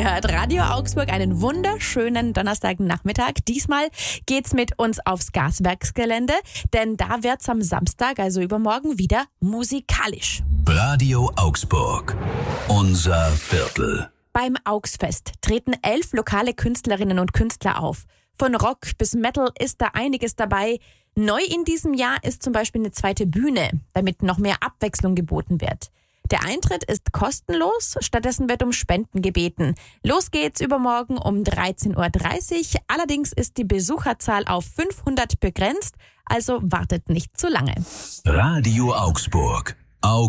Ihr hört Radio Augsburg, einen wunderschönen Donnerstagnachmittag. Diesmal geht's mit uns aufs Gaswerksgelände, denn da wird's am Samstag, also übermorgen, wieder musikalisch. Radio Augsburg, unser Viertel. Beim Augsfest treten 11 lokale Künstlerinnen und Künstler auf. Von Rock bis Metal ist da einiges dabei. Neu in diesem Jahr ist zum Beispiel eine zweite Bühne, damit noch mehr Abwechslung geboten wird. Der Eintritt ist kostenlos, stattdessen wird um Spenden gebeten. Los geht's übermorgen um 13.30 Uhr. Allerdings ist die Besucherzahl auf 500 begrenzt, also wartet nicht zu lange. Radio Augsburg.